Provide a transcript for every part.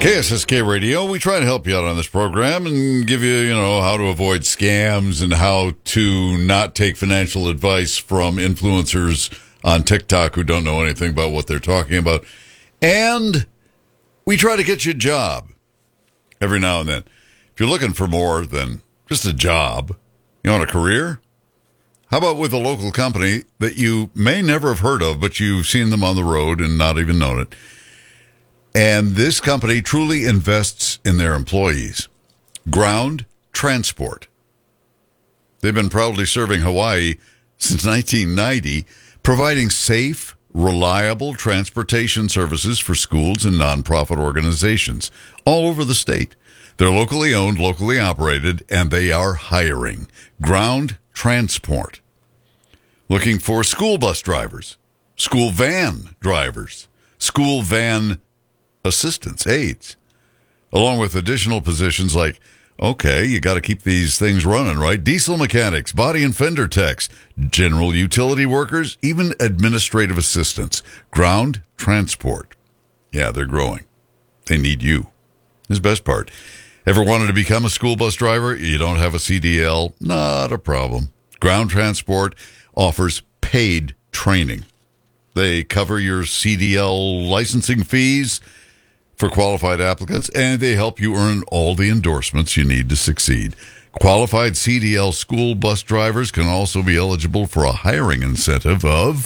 KSSK Radio, we try to help you out on this program and give you, how to avoid scams and how to not take financial advice from influencers on TikTok who don't know anything about what they're talking about. And we try to get you a job every now and then. If you're looking for more than just a job, you want a career? How about with a local company that you may never have heard of, but you've seen them on the road and not even known it? And this company truly invests in their employees. Ground Transport. They've been proudly serving Hawaii since 1990, providing safe, reliable transportation services for schools and nonprofit organizations all over the state. They're locally owned, locally operated, and they are hiring. Ground Transport. Looking for school bus drivers, school van drivers, school van assistants, aides, along with additional positions like, you got to keep these things running, right? Diesel mechanics, body and fender techs, general utility workers, even administrative assistants. Ground Transport. Yeah, they're growing. They need you. This is the best part. Ever wanted to become a school bus driver? You don't have a CDL? Not a problem. Ground Transport offers paid training. They cover your CDL licensing fees for qualified applicants, and they help you earn all the endorsements you need to succeed. Qualified CDL school bus drivers can also be eligible for a hiring incentive of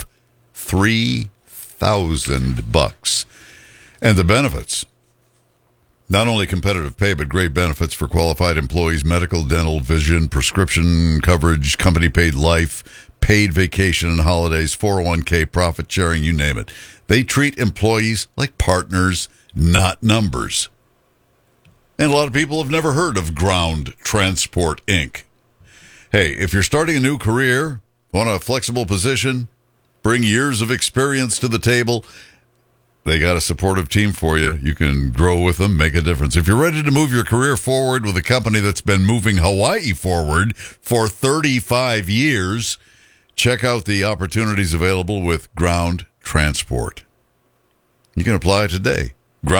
$3,000. And the benefits, not only competitive pay, but great benefits for qualified employees: medical, dental, vision, prescription coverage, company paid life, paid vacation and holidays, 401k, profit sharing, you name it. They treat employees like partners, not numbers. And a lot of people have never heard of Ground Transport, Inc. Hey, if you're starting a new career, want a flexible position, bring years of experience to the table, they got a supportive team for you. You can grow with them, make a difference. If you're ready to move your career forward with a company that's been moving Hawaii forward for 35 years, check out the opportunities available with Ground Transport. You can apply today.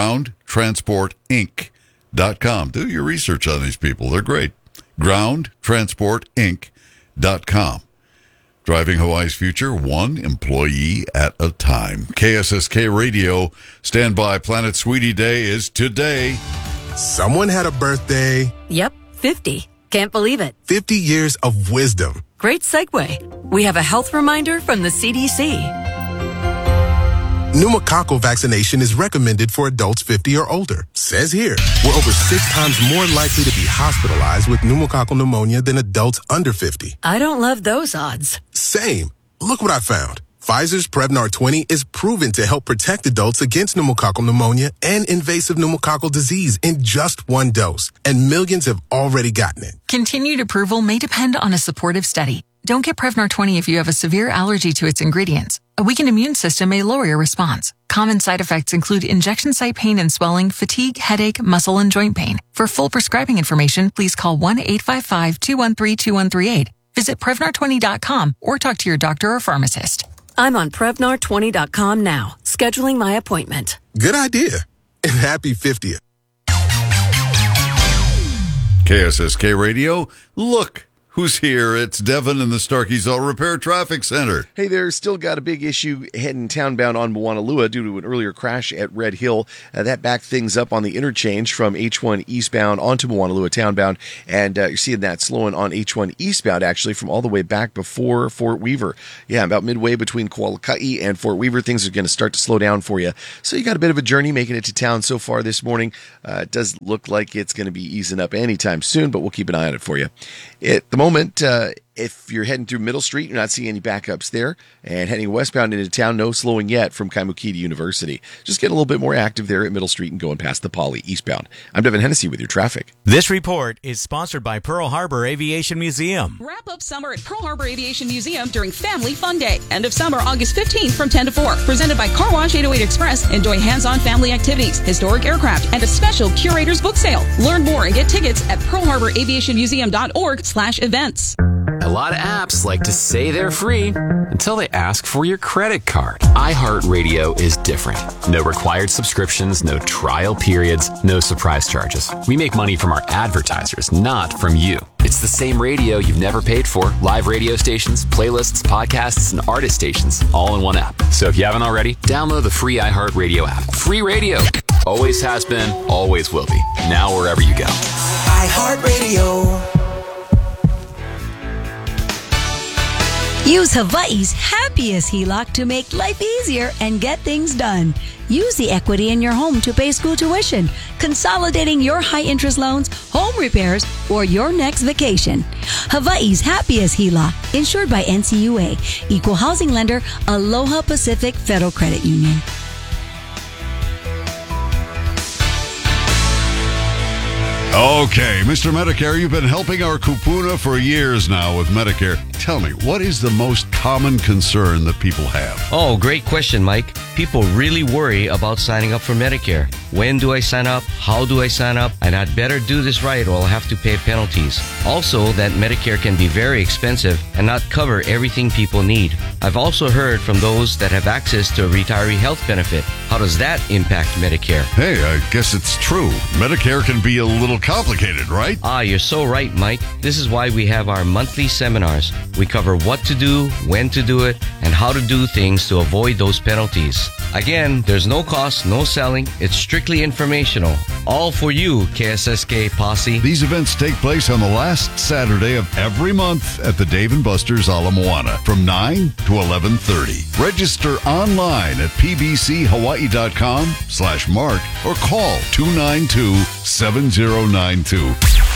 GroundTransportInc.com. Do your research on these people. They're great. GroundTransportInc.com. Driving Hawaii's future, one employee at a time. KSSK Radio. Stand by. Planet Sweetie Day is today. Someone had a birthday. Yep, 50. Can't believe it. 50 years of wisdom. Great segue. We have a health reminder from the CDC. Pneumococcal vaccination is recommended for adults 50 or older. Says here, we're over 6 times more likely to be hospitalized with pneumococcal pneumonia than adults under 50. I don't love those odds. Same. Look what I found. Pfizer's Prevnar 20 is proven to help protect adults against pneumococcal pneumonia and invasive pneumococcal disease in just one dose. And millions have already gotten it. Continued approval may depend on a supportive study. Don't get Prevnar 20 if you have a severe allergy to its ingredients. A weakened immune system may lower your response. Common side effects include injection site pain and swelling, fatigue, headache, muscle, and joint pain. For full prescribing information, please call 1-855-213-2138. Visit Prevnar20.com or talk to your doctor or pharmacist. I'm on Prevnar20.com now, scheduling my appointment. Good idea. And happy 50th. KSSK Radio. Look who's here. It's Devin in the Starkey's Auto Repair Traffic Center. Hey there, still got a big issue heading townbound on Moanalua due to an earlier crash at Red Hill. That backed things up on the interchange from H1 eastbound onto Moanalua townbound, and you're seeing that slowing on H1 eastbound actually from all the way back before Fort Weaver. Yeah, about midway between Kualaka'i and Fort Weaver, things are going to start to slow down for you. So you got a bit of a journey making it to town so far this morning. It does look like it's going to be easing up anytime soon, but we'll keep an eye on it for you. At the moment, if you're heading through Middle Street, you're not seeing any backups there. And heading westbound into town, no slowing yet from Kaimuki to University. Just get a little bit more active there at Middle Street and going past the Poly eastbound. I'm Devin Hennessy with your traffic. This report is sponsored by Pearl Harbor Aviation Museum. Wrap up summer at Pearl Harbor Aviation Museum during Family Fun Day. End of summer, August 15th from 10 to 4. Presented by Car Wash 808 Express. Enjoy hands-on family activities, historic aircraft, and a special curator's book sale. Learn more and get tickets at pearlharbораviationmuseum.org/events. A lot of apps like to say they're free until they ask for your credit card. iHeartRadio is different. No required subscriptions, no trial periods, no surprise charges. We make money from our advertisers, not from you. It's the same radio you've never paid for. Live radio stations, playlists, podcasts, and artist stations, all in one app. So if you haven't already, download the free iHeartRadio app. Free radio. Always has been, always will be. Now wherever you go. iHeartRadio. Use Hawaii's happiest HELOC to make life easier and get things done. Use the equity in your home to pay school tuition, consolidating your high-interest loans, home repairs, or your next vacation. Hawaii's happiest HELOC, insured by NCUA, Equal Housing Lender, Aloha Pacific Federal Credit Union. Okay, Mr. Medicare, you've been helping our kupuna for years now with Medicare. Tell me, what is the most common concern that people have? Oh, great question, Mike. People really worry about signing up for Medicare. When do I sign up? How do I sign up? And I'd better do this right or I'll have to pay penalties. Also, that Medicare can be very expensive and not cover everything people need. I've also heard from those that have access to a retiree health benefit. How does that impact Medicare? Hey, I guess it's true. Medicare can be a little complicated, right? Ah, you're so right, Mike. This is why we have our monthly seminars. We cover what to do, when to do it, and how to do things to avoid those penalties. Again, there's no cost, no selling. It's strictly informational. All for you, KSSK Posse. These events take place on the last Saturday of every month at the Dave & Buster's Ala Moana from 9 to 11:30. Register online at pbchawaii.com/mark or call 292-7092.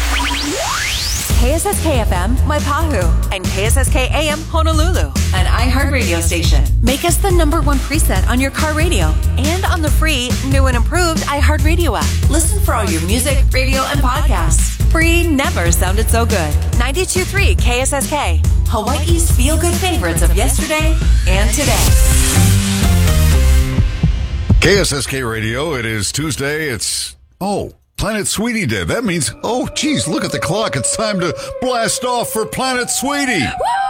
KSSK FM, Waipahu, and KSSK AM, Honolulu, an iHeartRadio station. Make us the #1 preset on your car radio and on the free, new and improved iHeartRadio app. Listen for all your music, radio, and podcasts. Free never sounded so good. 92.3 KSSK, Hawaii's feel-good favorites of yesterday and today. KSSK Radio, it is Tuesday. It's, Planet Sweetie Day. That means, geez, look at the clock. It's time to blast off for Planet Sweetie.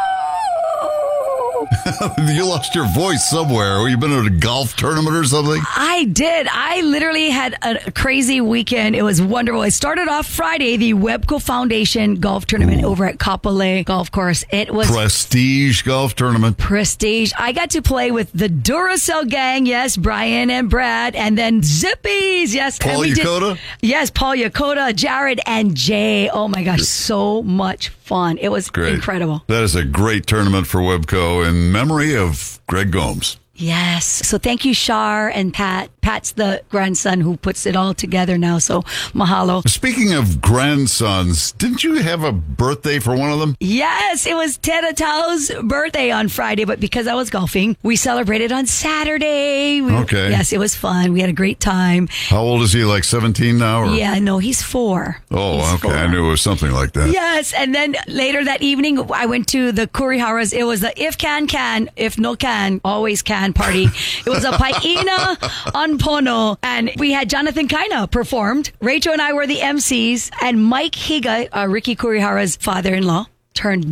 You lost your voice somewhere. You been at a golf tournament or something? I did. I literally had a crazy weekend. It was wonderful. It started off Friday, the Webco Foundation golf tournament over at Kapolei Golf Course. It was Prestige golf tournament. Prestige. I got to play with the Duracell gang. Yes, Brian and Brad, and then Zippies. Yes, Paul Yokota. Yes, Paul Yokota, Jared, and Jay. Oh my gosh, so much fun. It was incredible. That is a great tournament for Webco in memory of Greg Gomes. Yes. So thank you, Shar and Pat. Pat's the grandson who puts it all together now. So mahalo. Speaking of grandsons, didn't you have a birthday for one of them? Yes. It was Teta Tao's birthday on Friday, but because I was golfing, we celebrated on Saturday. Okay. Yes, it was fun. We had a great time. How old is he? Like 17 now? Or? Yeah, no, he's 4. Oh, he's okay. 4. I knew it was something like that. Yes. And then later that evening, I went to the Kuriharas. It was the if can, if no can, always can party. It was a paina on Pono, and we had Jonathan Kaina performed. Rachel and I were the MCs, and Mike Higa, Ricky Kurihara's father-in-law, turned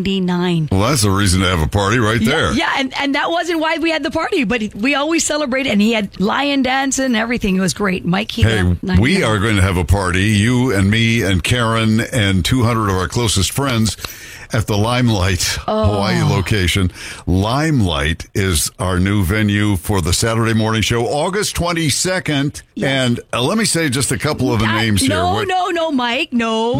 99. Well, that's a reason to have a party right there. Yeah, and that wasn't why we had the party, but we always celebrate, and he had lion dancing and everything. It was great. Mike Higa. Hey, 99. we are going to have a party, you and me and Karen and 200 of our closest friends at the Limelight Hawaii location. Limelight is our new venue for the Saturday morning show, August 22nd. Yes. And let me say just a couple of the names here. No, Mike. No.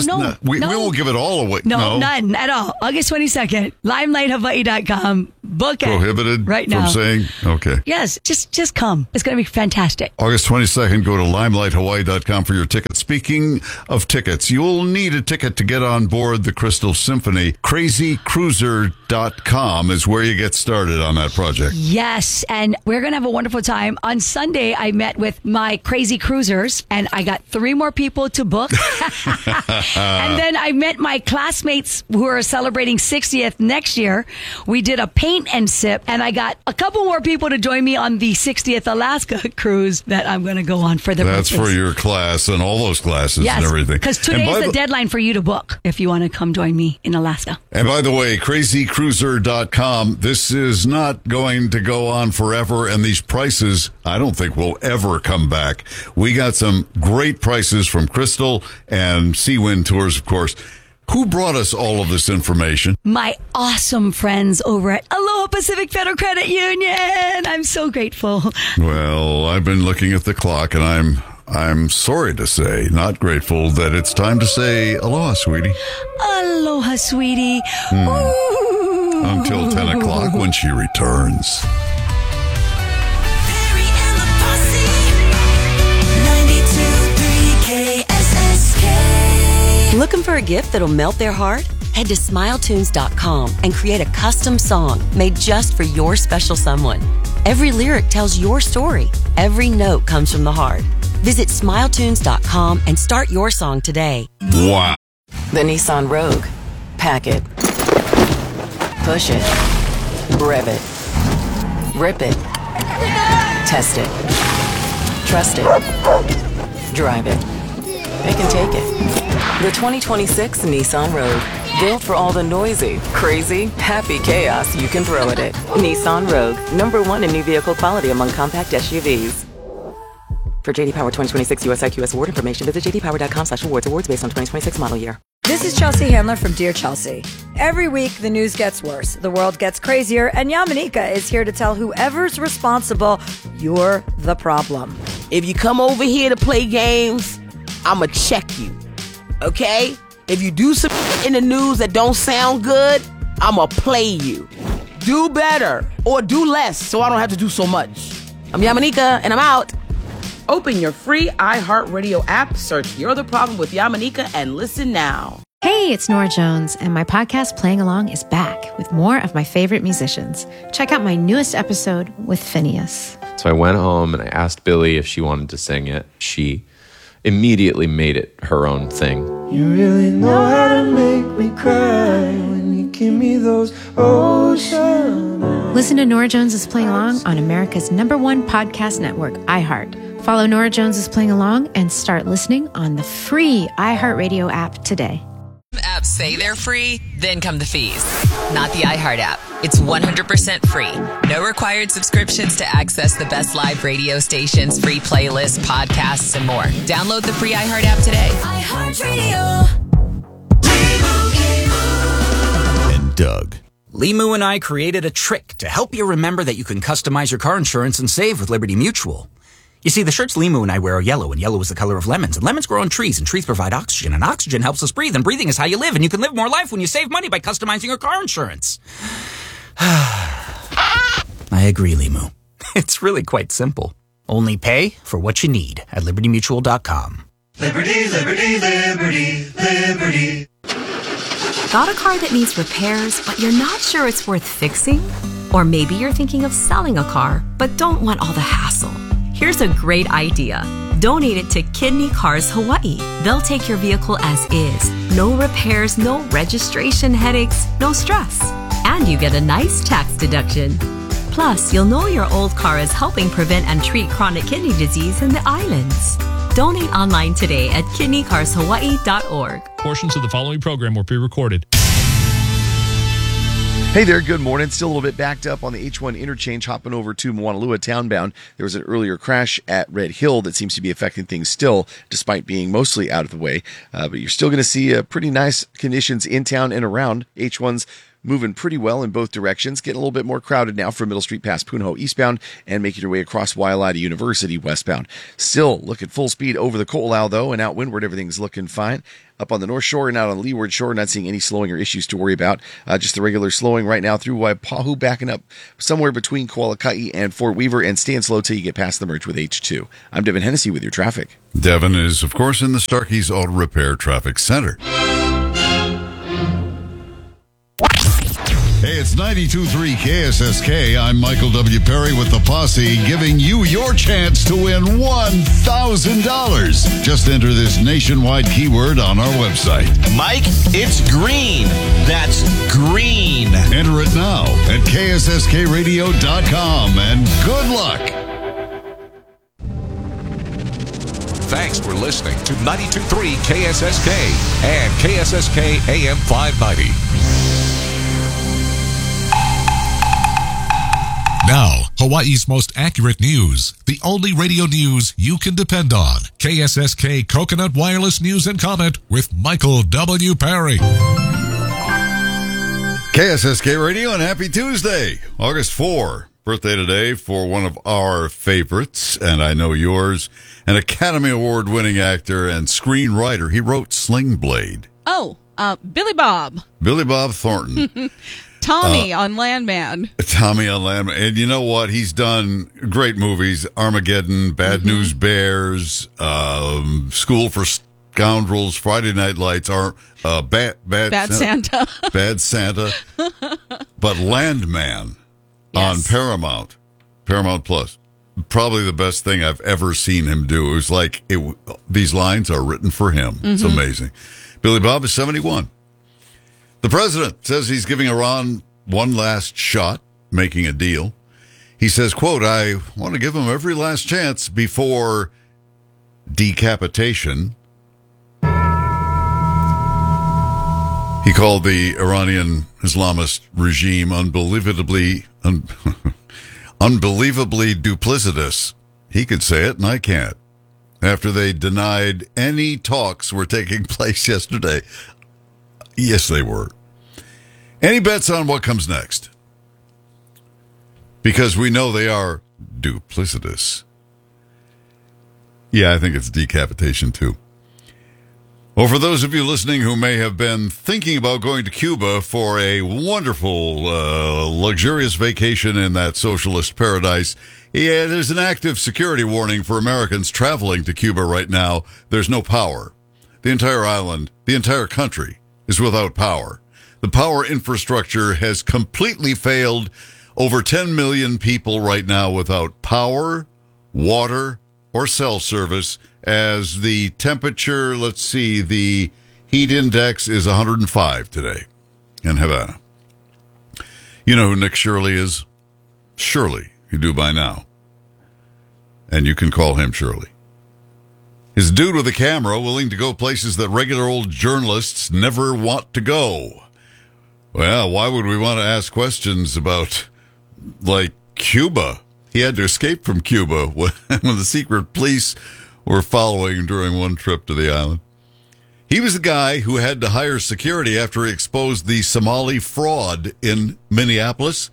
We won't give it all away. No, none at all. August 22nd, limelight.hawaii.com. Book it. Prohibited right now. From saying? Okay. Yes, just come. It's going to be fantastic. August 22nd, go to limelight.hawaii.com for your tickets. Speaking of tickets, you'll need a ticket to get on board the Crystal Symphony. CrazyCruiser.com crazycruisers.com is where you get started on that project. Yes, and we're going to have a wonderful time. On Sunday, I met with my Crazy Cruisers, and I got 3 more people to book. And then I met my classmates who are celebrating 60th next year. We did a paint and sip, and I got a couple more people to join me on the 60th Alaska cruise that I'm going to go on for the That's birthdays. for your class and all those classes and everything. Because today's the deadline for you to book if you want to come join me in Alaska. And by the way, crazycruiser.com, this is not going to go on forever, and these prices, I don't think will ever come back. We got some great prices from Crystal and Seawind Tours, of course. Who brought us all of this information? My awesome friends over at Aloha Pacific Federal Credit Union. I'm so grateful. Well, I've been looking at the clock, and I'm sorry to say, not grateful, that it's time to say aloha, sweetie. Aloha, sweetie. Until 10 o'clock when she returns. Looking for a gift that'll melt their heart? Head to SmileTunes.com and create a custom song made just for your special someone. Every lyric tells your story. Every note comes from the heart. Visit SmileTunes.com and start your song today. Wow. The Nissan Rogue. Pack it. Push it. Rev it. Rip it. Test it. Trust it. Drive it. They can take it. The 2026 Nissan Rogue. Built for all the noisy, crazy, happy chaos you can throw at it. Nissan Rogue. #1 in new vehicle quality among compact SUVs. For JD Power 2026 US IQS award information, visit jdpower.com/awards. Awards based on 2026 model year. This is Chelsea Handler from Dear Chelsea. Every week, the news gets worse, the world gets crazier, and Yamanika is here to tell whoever's responsible, you're the problem. If you come over here to play games, I'ma check you, okay? If you do some in the news that don't sound good, I'ma play you. Do better or do less so I don't have to do so much. I'm Yamanika, and I'm out. Open your free iHeartRadio app, search You're the Problem with Yamanika, and listen now. Hey, it's Nora Jones, and my podcast Playing Along is back with more of my favorite musicians. Check out my newest episode with Phineas. So I went home and I asked Billy if she wanted to sing it. She immediately made it her own thing. You really know how to make me cry when you give me those ocean eyes. Listen to Nora Jones is Playing Along on America's #1 podcast network, iHeart. Follow Nora Jones is Playing Along and start listening on the free iHeartRadio app today. Apps say they're free, then come the fees. Not the iHeart app. It's 100% free. No required subscriptions to access the best live radio stations, free playlists, podcasts, and more. Download the free iHeart app today. iHeartRadio. And Doug. Limu and I created a trick to help you remember that you can customize your car insurance and save with Liberty Mutual. You see, the shirts Limu and I wear are yellow, and yellow is the color of lemons. And lemons grow on trees, and trees provide oxygen. And oxygen helps us breathe, and breathing is how you live. And you can live more life when you save money by customizing your car insurance. I agree, Limu. It's really quite simple. Only pay for what you need at LibertyMutual.com. Liberty, liberty, liberty, liberty. Got a car that needs repairs, but you're not sure it's worth fixing? Or maybe you're thinking of selling a car, but don't want all the hassle. Here's a great idea. Donate it to Kidney Cars Hawaii. They'll take your vehicle as is. No repairs, no registration headaches, no stress. And you get a nice tax deduction. Plus, you'll know your old car is helping prevent and treat chronic kidney disease in the islands. Donate online today at kidneycarshawaii.org. Portions of the following program were pre-recorded. Hey there, good morning. Still a little bit backed up on the H1 interchange hopping over to Moanalua townbound. There was an earlier crash at Red Hill that seems to be affecting things still, despite being mostly out of the way. But you're still going to see pretty nice conditions in town and around. H1's moving pretty well in both directions. Getting a little bit more crowded now from Middle Street past Punahou eastbound and making your way across Waialae University westbound. Still looking full speed over the Ko'olau though, and out windward everything's looking fine. Up on the North Shore and out on the Leeward Shore, not seeing any slowing or issues to worry about. Just the regular slowing right now through Waipahu, backing up somewhere between Kualakai and Fort Weaver, and staying slow till you get past the merge with H2. I'm Devin Hennessy with your traffic. Devin is, of course, in the Starkey's Auto Repair Traffic Center. Hey, it's 92.3 KSSK. I'm Michael W. Perry with the Posse, giving you your chance to win $1,000. Just enter this nationwide keyword on our website. Mike, it's green. That's green. Enter it now at KSSKradio.com, and good luck. Thanks for listening to 92.3 KSSK and KSSK AM 590. Now, Hawaii's most accurate news. The only radio news you can depend on. KSSK Coconut Wireless News and Comment with Michael W. Perry. KSSK Radio, and happy Tuesday, August 4. Birthday today for one of our favorites, and I know yours, an Academy Award-winning actor and screenwriter. He wrote Sling Blade. Oh, Billy Bob. Billy Bob Thornton. Tommy on Landman. Tommy on Landman. And you know what? He's done great movies. Armageddon, Bad News Bears, School for Scoundrels, Friday Night Lights, Bad Santa. Bad Santa. But Landman on Paramount Plus. Probably the best thing I've ever seen him do. It was like these lines are written for him. It's amazing. Billy Bob is 71. The president says he's giving Iran one last shot, making a deal. He says, quote, I want to give him every last chance before decapitation. He called the Iranian Islamist regime unbelievably duplicitous. He could say it, and I can't. After they denied any talks were taking place yesterday. Yes, they were. Any bets on what comes next? Because we know they are duplicitous. Yeah, I think it's decapitation, too. Well, for those of you listening who may have been thinking about going to Cuba for a wonderful, luxurious vacation in that socialist paradise, yeah, there's an active security warning for Americans traveling to Cuba right now. There's no power. The entire island, the entire country is without power. The power infrastructure has completely failed. Over 10 million people right now without power, water, or cell service. As the temperature, let's see, the heat index is 105 today in Havana. You know who Nick Shirley is? Shirley, you do by now. And you can call him Shirley. His dude with a camera willing to go places that regular old journalists never want to go. Well, why would we want to ask questions about, like, Cuba? He had to escape from Cuba when the secret police were following during one trip to the island. He was the guy who had to hire security after he exposed the Somali fraud in Minneapolis.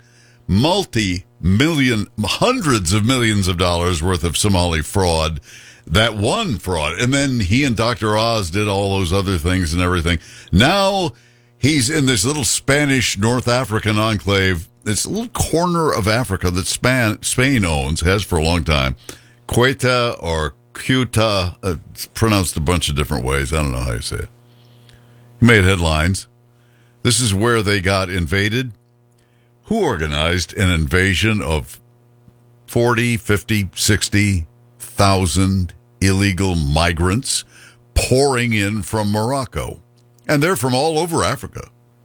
Hundreds of millions of dollars worth of Somali fraud. That one fraud. And then he and Dr. Oz did all those other things and everything. Now he's in this little Spanish North African enclave. It's a little corner of Africa that Spain owns, has for a long time. Ceuta or Ceuta, it's pronounced a bunch of different ways. I don't know how you say it. He made headlines. This is where they got invaded. Who organized an invasion of 40, 50, 60,000 illegal migrants pouring in from Morocco? And they're from all over Africa.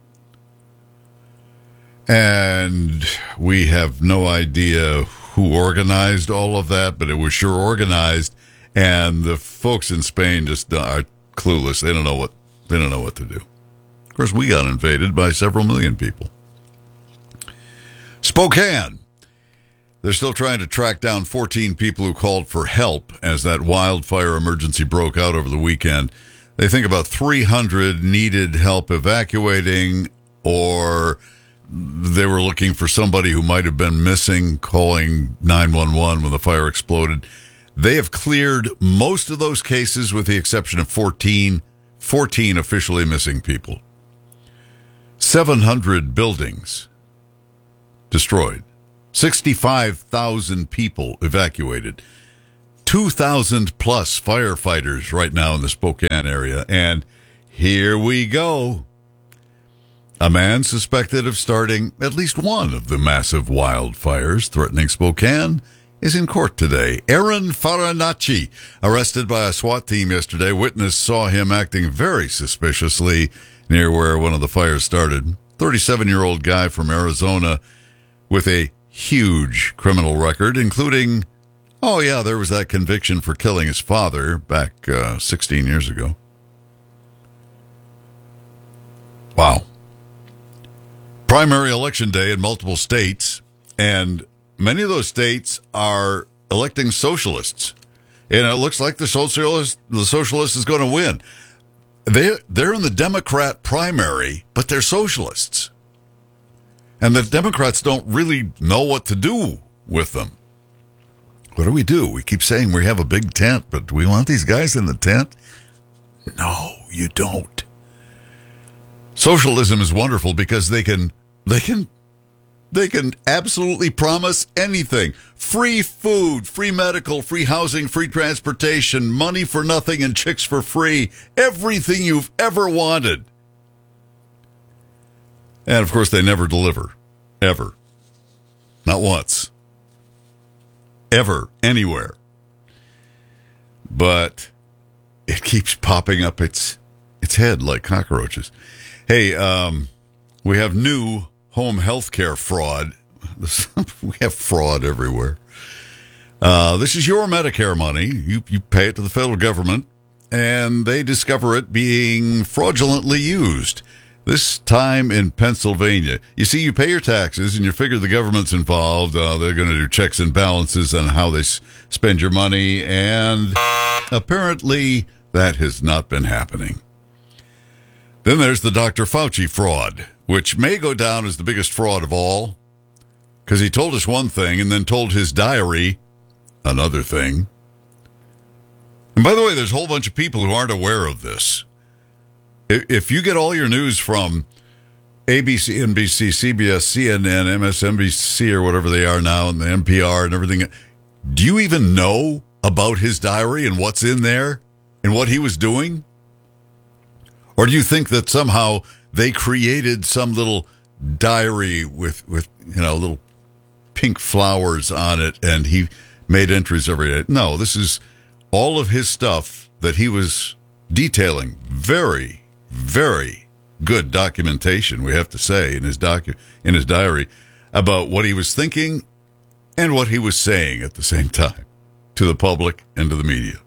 And we have no idea who organized all of that, but it was sure organized. And the folks in Spain just are clueless. They don't know what to do. Of course, we got invaded by several million people. Spokane. They're still trying to track down 14 people who called for help as that wildfire emergency broke out over the weekend. They think about 300 needed help evacuating, or they were looking for somebody who might have been missing, calling 911 when the fire exploded. They have cleared most of those cases with the exception of 14 officially missing people. 700 buildings destroyed. 65,000 people evacuated. 2,000 plus firefighters right now in the Spokane area. And here we go. A man suspected of starting at least one of the massive wildfires threatening Spokane is in court today. Aaron Farinacci, arrested by a SWAT team yesterday. Witness saw him acting very suspiciously near where one of the fires started. 37-year-old guy from Arizona with a huge criminal record, including, there was that conviction for killing his father back 16 years ago. Wow. Primary election day in multiple states, and many of those states are electing socialists. And it looks like the socialist is going to win. They're in the Democrat primary, but they're socialists. And the Democrats don't really know what to do with them. What do? We keep saying we have a big tent, but do we want these guys in the tent? No, you don't. Socialism is wonderful because they can absolutely promise anything. Free food, free medical, free housing, free transportation, money for nothing and chicks for free. Everything you've ever wanted. And of course they never deliver. Ever. Not once. Ever. Anywhere. But it keeps popping up its head like cockroaches. Hey, we have new home health care fraud. We have fraud everywhere. This is your Medicare money. You pay it to the federal government, and they discover it being fraudulently used. This time in Pennsylvania. You see, you pay your taxes, and you figure the government's involved. They're going to do checks and balances on how they spend your money, and apparently that has not been happening. Then there's the Dr. Fauci fraud, which may go down as the biggest fraud of all, because he told us one thing and then told his diary another thing. And by the way, there's a whole bunch of people who aren't aware of this. If you get all your news from ABC, NBC, CBS, CNN, MSNBC, or whatever they are now, and the NPR and everything, do you even know about his diary and what's in there and what he was doing? Or do you think that somehow they created some little diary with little pink flowers on it and he made entries every day? No, this is all of his stuff that he was detailing. Very, very good documentation, we have to say, in his diary about what he was thinking and what he was saying at the same time to the public and to the media.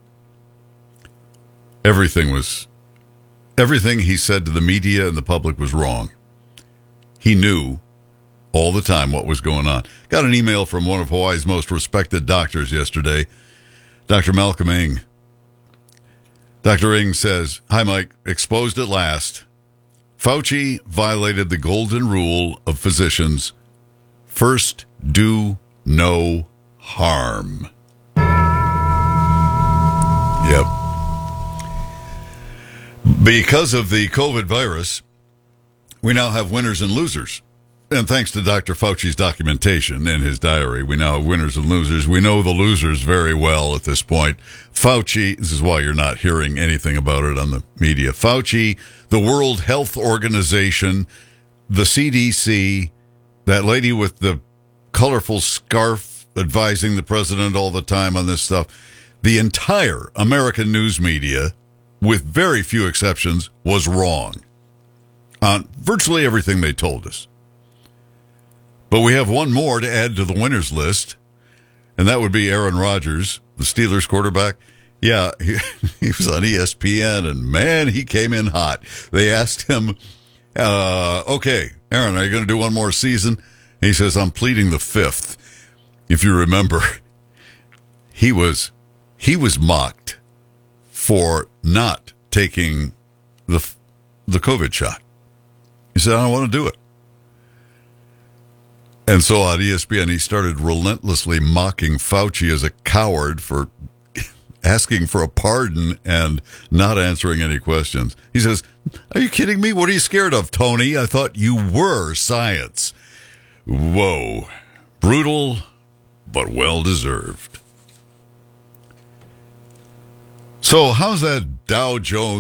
Everything he said to the media and the public was wrong. He knew all the time what was going on. Got an email from one of Hawaii's most respected doctors yesterday, Dr. Malcolm Ng. Dr. Ng says, "Hi, Mike. Exposed at last. Fauci violated the golden rule of physicians. First, do no harm." Yep. Because of the COVID virus, we now have winners and losers. And thanks to Dr. Fauci's documentation in his diary, we now have winners and losers. We know the losers very well at this point. Fauci, this is why you're not hearing anything about it on the media. Fauci, the World Health Organization, the CDC, that lady with the colorful scarf advising the president all the time on this stuff. The entire American news media, with very few exceptions, was wrong on virtually everything they told us. But we have one more to add to the winners list, and that would be Aaron Rodgers, the Steelers quarterback. Yeah, he was on ESPN, and man, he came in hot. They asked him, okay, Aaron, are you going to do one more season? And he says, I'm pleading the fifth. If you remember, he was mocked for not taking the COVID shot. He said, I don't want to do it. And so on ESPN, he started relentlessly mocking Fauci as a coward for asking for a pardon and not answering any questions. He says, are you kidding me? What are you scared of, Tony? I thought you were science. Whoa. Brutal, but well-deserved. So how's that Dow Jones